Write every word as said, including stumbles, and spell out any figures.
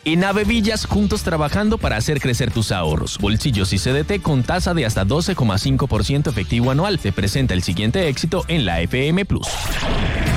En Avevillas, juntos trabajando para hacer crecer tus ahorros. Bolsillos y C D T con tasa de hasta doce coma cinco por ciento efectivo anual. Te presenta el siguiente éxito en la F M Plus.